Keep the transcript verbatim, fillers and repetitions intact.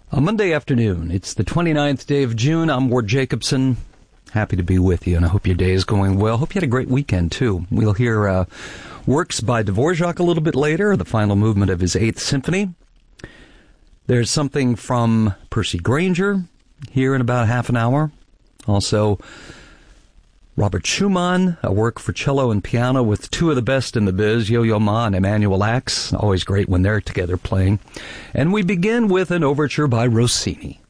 A Monday afternoon. It's the twenty-ninth day of June. I'm Ward Jacobson. Happy to be with you, and I hope your day is going well. Hope you had a great weekend, too. We'll hear uh, works by Dvorak a little bit later, the final movement of his Eighth Symphony. There's something from Percy Grainger here in about half an hour. Also, Robert Schumann, a work for cello and piano with two of the best in the biz, Yo-Yo Ma and Emanuel Ax. Always great when they're together playing. And we begin with an overture by Rossini.